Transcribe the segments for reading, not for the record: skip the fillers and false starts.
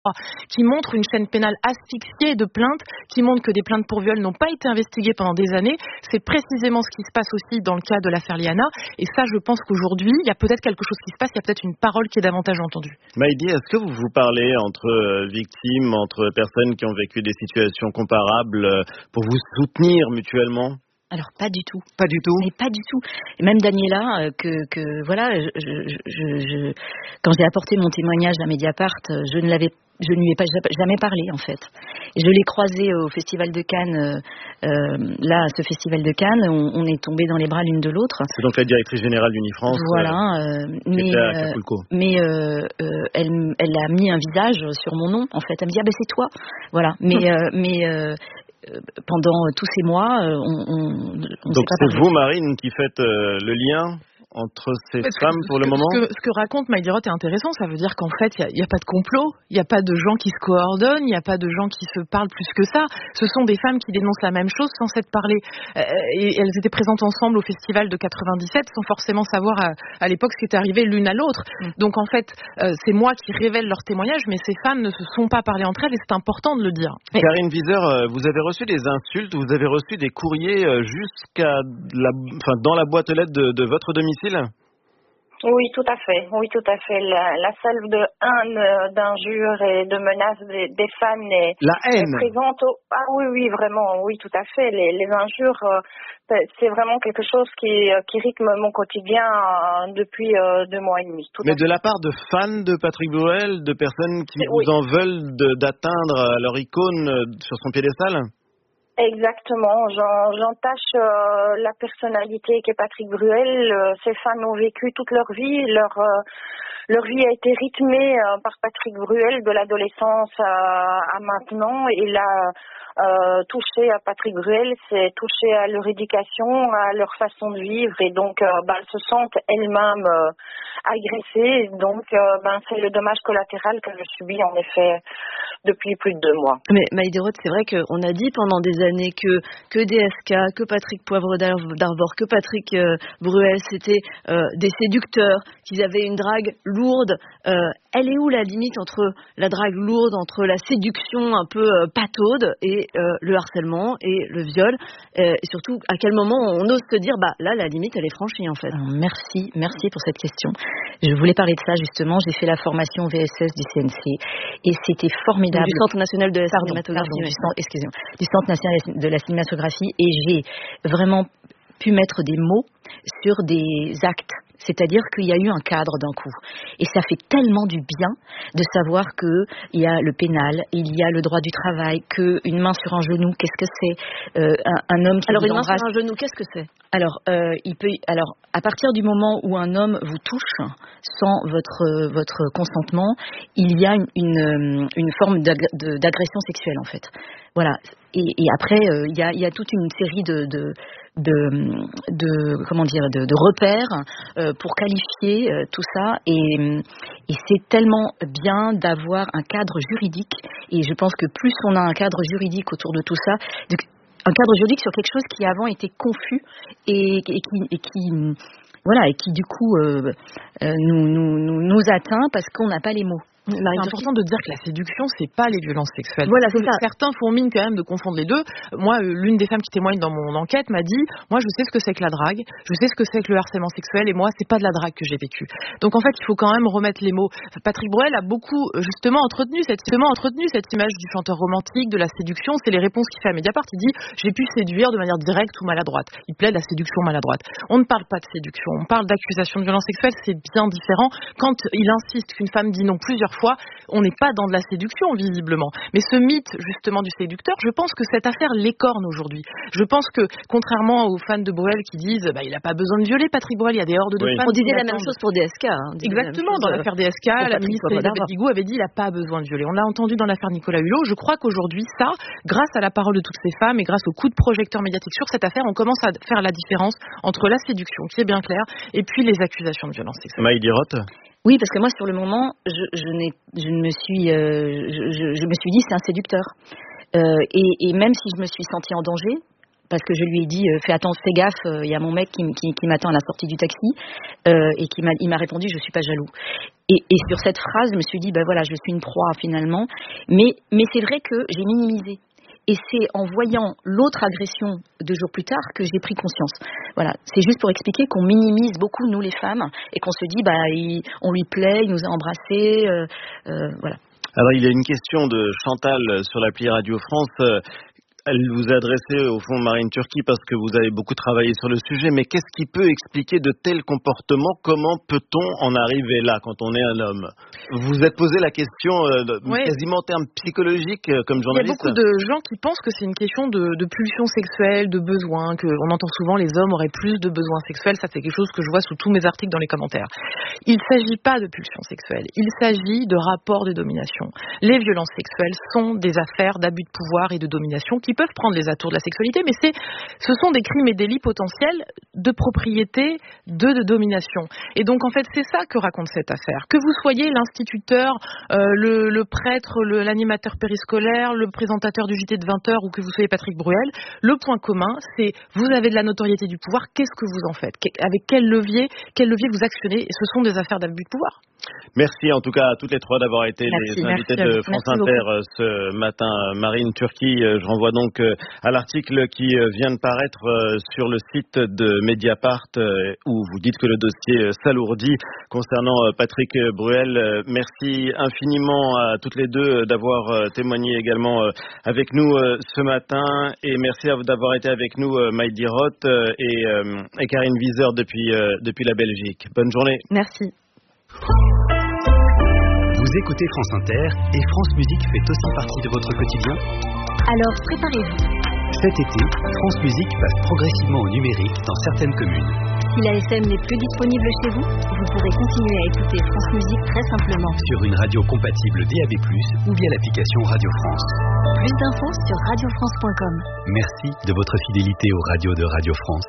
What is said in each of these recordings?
qui montre une chaîne pénale asphyxiée de plaintes, qui montre que des plaintes pour viol n'ont pas été investiguées pendant des années. C'est précisément ce qui se passe aussi dans le cas de l'affaire Liana. Et ça, je pense qu'aujourd'hui, il y a peut-être quelque chose qui se passe, il y a peut-être une parole qui est davantage entendue. Maïdy, est-ce que vous vous parlez entre victimes, entre personnes qui ont vécu des situations comparables pour vous soutenir mutuellement ? Alors pas du tout. Pas du tout. Mais pas du tout. Et même Daniela, voilà, quand j'ai apporté mon témoignage à Mediapart, je ne lui ai pas jamais parlé en fait. Et je l'ai croisée au Festival de Cannes. Là, à ce Festival de Cannes, on est tombés dans les bras l'une de l'autre. C'est donc la directrice générale d'Unifrance. Voilà. Mais elle a mis un visage sur mon nom en fait. Elle me dit c'est toi. Voilà. Mais pendant tous ces mois, on donc c'est vous, Marine, qui faites le lien entre ces femmes pour le moment. Ce que raconte Maïdy Roth est intéressant. Ça veut dire qu'en fait, il n'y a pas de complot, il n'y a pas de gens qui se coordonnent, il n'y a pas de gens qui se parlent plus que ça. Ce sont des femmes qui dénoncent la même chose sans s'être parlé. Et elles étaient présentes ensemble au festival de 97 sans forcément savoir à l'époque ce qui était arrivé l'une à l'autre. Donc en fait, c'est moi qui révèle leur témoignage, mais ces femmes ne se sont pas parlées entre elles et c'est important de le dire. Karine Wieser, vous avez reçu des insultes, vous avez reçu des courriers dans la boîte aux lettres de votre domicile? Oui, tout à fait. La salve de haine, d'injures et de menaces des femmes est présente. Oui, vraiment, oui, tout à fait. Les injures, c'est vraiment quelque chose qui rythme mon quotidien depuis 2 mois et demi. Mais de la part de fans de Patrick Bruel, de personnes qui vous en veulent d'atteindre leur icône sur son piédestal? Exactement, j'entache la personnalité qu'est Patrick Bruel. Ces femmes ont vécu toute leur vie, leur vie a été rythmée par Patrick Bruel de l'adolescence à maintenant. Et là, toucher à Patrick Bruel, c'est toucher à leur éducation, à leur façon de vivre, et donc elles se sentent elles-mêmes agressées. Donc c'est le dommage collatéral que je subis en effet depuis plus de 2 mois. Mais Maïdy Roth, c'est vrai qu'on a dit pendant des années que DSK, que Patrick Poivre d'Arvor, que Patrick Bruel, c'était des séducteurs, qu'ils avaient une drague lourde. Elle est où la limite entre la drague lourde, entre la séduction un peu pataude et le harcèlement et le viol, et surtout à quel moment on ose se dire là la limite elle est franchie en fait. Alors, merci pour cette question. Je voulais parler de ça justement. J'ai fait la formation VSS du CNC et c'était formidable. Du Centre national de la cinématographie. Du Centre national de la cinématographie, et j'ai vraiment pu mettre des mots sur des actes. C'est-à-dire qu'il y a eu un cadre d'un coup. Et ça fait tellement du bien de savoir qu'il y a le pénal, il y a le droit du travail, qu'une main sur un genou, qu'est-ce que c'est un homme qui Alors, vous une main embrasse. sur un genou, qu'est-ce que c'est? Alors, à partir du moment où un homme vous touche sans votre consentement, il y a une forme d'agression sexuelle, en fait. Voilà. Et après, il y a toute une série de repères pour qualifier tout ça, et c'est tellement bien d'avoir un cadre juridique, et je pense que plus on a un cadre juridique autour de tout ça, un cadre juridique sur quelque chose qui avant était confus et qui du coup nous atteint parce qu'on n'a pas les mots. C'est important de dire que la séduction, c'est pas les violences sexuelles. Voilà, c'est ça. Certains font mine quand même de confondre les deux. Moi, l'une des femmes qui témoigne dans mon enquête m'a dit, moi, je sais ce que c'est que la drague, je sais ce que c'est que le harcèlement sexuel, et moi, c'est pas de la drague que j'ai vécu. Donc, en fait, il faut quand même remettre les mots. Patrick Bruel a beaucoup, justement, entretenu cette image du chanteur romantique, de la séduction. C'est les réponses qu'il fait à Mediapart. Il dit, j'ai pu séduire de manière directe ou maladroite. Il plaide la séduction maladroite. On ne parle pas de séduction, on parle d'accusation de violence sexuelle, c'est bien différent. Quand il insiste qu'une femme dit non plusieurs fois, on n'est pas dans de la séduction visiblement. Mais ce mythe justement du séducteur, je pense que cette affaire l'écorne aujourd'hui. Je pense que contrairement aux fans de Bruel qui disent il n'a pas besoin de violer Patrick Bruel, il y a des hordes de femmes. On disait la même chose pour DSK. Exactement, dans l'affaire DSK, la ministre Elisabeth Guigou avait dit il n'a pas besoin de violer. On l'a entendu dans l'affaire Nicolas Hulot. Je crois qu'aujourd'hui ça, grâce à la parole de toutes ces femmes et grâce au coup de projecteur médiatique sur cette affaire, on commence à faire la différence entre la séduction, qui est bien claire, et puis les accusations de violence sexuelle. Maïdy Roth. Oui, parce que moi, sur le moment, je me suis dit, c'est un séducteur. Et même si je me suis sentie en danger, parce que je lui ai dit, fais gaffe, il y a mon mec qui m'attend à la sortie du taxi, et il m'a répondu, je suis pas jaloux. Et sur cette phrase, je me suis dit, voilà, je suis une proie finalement. Mais c'est vrai que j'ai minimisé. Et c'est en voyant l'autre agression 2 jours plus tard que j'ai pris conscience. Voilà, c'est juste pour expliquer qu'on minimise beaucoup, nous les femmes, et qu'on se dit, on lui plaît, il nous a embrassés, voilà. Alors, il y a une question de Chantal sur l'appli Radio France. Elle vous a adressé au fond Marine Turki parce que vous avez beaucoup travaillé sur le sujet, mais qu'est-ce qui peut expliquer de tels comportements? Comment peut-on en arriver là quand on est un homme? Vous vous êtes posé la question quasiment en termes psychologiques comme journaliste. Il y a beaucoup de gens qui pensent que c'est une question de pulsion sexuelle, de besoin, qu'on entend souvent les hommes auraient plus de besoins sexuels. Ça, c'est quelque chose que je vois sous tous mes articles dans les commentaires. Il ne s'agit pas de pulsion sexuelle, il s'agit de rapports de domination. Les violences sexuelles sont des affaires d'abus de pouvoir et de domination qui peuvent prendre les atours de la sexualité, mais ce sont des crimes et délits potentiels de propriété, de domination. Et donc, en fait, c'est ça que raconte cette affaire. Que vous soyez l'instituteur, le prêtre, l'animateur périscolaire, le présentateur du JT de 20h ou que vous soyez Patrick Bruel, le point commun, c'est vous avez de la notoriété du pouvoir, qu'est-ce que vous en faites? Avec quel levier vous actionnez? Et ce sont des affaires d'abus de pouvoir. Merci en tout cas à toutes les trois d'avoir été les invités de France Inter ce matin. Marine Turki, je renvoie donc à l'article qui vient de paraître sur le site de Mediapart où vous dites que le dossier s'alourdit concernant Patrick Bruel. Merci infiniment à toutes les deux d'avoir témoigné également avec nous ce matin et merci d'avoir été avec nous Maïdi Roth et Karine Wieser depuis la Belgique. Bonne journée. Merci. Vous écoutez France Inter et France Musique fait aussi partie de votre quotidien. Alors préparez-vous. Cet été, France Musique passe progressivement au numérique dans certaines communes. Si la FM n'est plus disponible chez vous, vous pourrez continuer à écouter France Musique très simplement. Sur une radio compatible DAB+, ou via l'application Radio France. Plus d'infos sur radiofrance.com. Merci de votre fidélité aux radios de Radio France.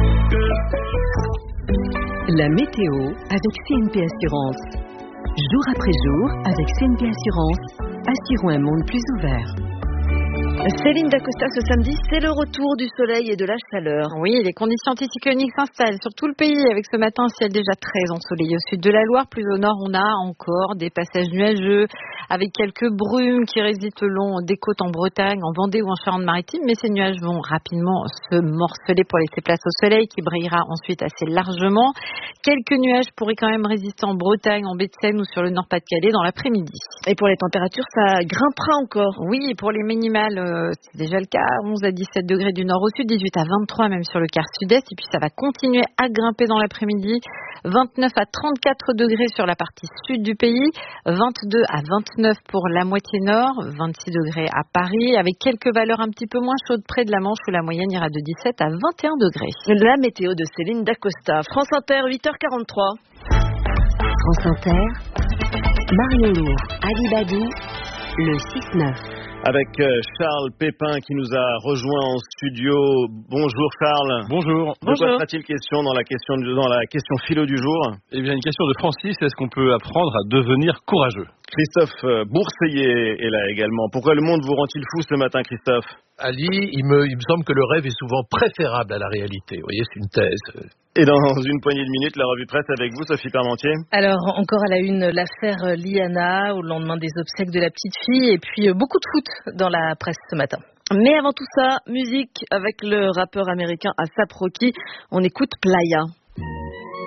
La météo avec CNP Assurance. Jour après jour, avec CNP Assurance, assurons un monde plus ouvert. Céline Dacosta, ce samedi, c'est le retour du soleil et de la chaleur. Oui, les conditions anticycloniques s'installent sur tout le pays avec ce matin un ciel déjà très ensoleillé au sud de la Loire. Plus au nord, on a encore des passages nuageux avec quelques brumes qui résistent le long des côtes en Bretagne, en Vendée ou en Charente-Maritime. Mais ces nuages vont rapidement se morceler pour laisser place au soleil qui brillera ensuite assez largement. Quelques nuages pourraient quand même résister en Bretagne, en baie de Seine ou sur le Nord-Pas-de-Calais dans l'après-midi. Et pour les températures, ça grimpera encore. Oui, pour les minimales, c'est déjà le cas, 11 à 17 degrés du nord au sud, 18 à 23 même sur le quart sud-est. Et puis ça va continuer à grimper dans l'après-midi, 29 à 34 degrés sur la partie sud du pays, 22 à 29 pour la moitié nord, 26 degrés à Paris, avec quelques valeurs un petit peu moins chaudes près de la Manche où la moyenne ira de 17 à 21 degrés. La météo de Céline Dacosta. France Inter, 8h43. France Inter, Marion Lourd, Ali Badi, le 6-9. Avec Charles Pépin qui nous a rejoint en studio. Bonjour Charles. Bonjour. De quoi sera-t-il question dans la question philo du jour? Eh bien, une question de Francis. Est-ce qu'on peut apprendre à devenir courageux? Christophe Bourseillet est là également. Pourquoi le monde vous rend-il fou ce matin, Christophe? Ali, il me semble que le rêve est souvent préférable à la réalité. Vous voyez, c'est une thèse. Et dans une poignée de minutes, la revue presse avec vous, Sophie Parmentier. Alors, encore à la une, l'affaire Liana, au lendemain des obsèques de la petite fille, et puis beaucoup de foot dans la presse ce matin. Mais avant tout ça, musique avec le rappeur américain A$AP Rocky. On écoute Playa.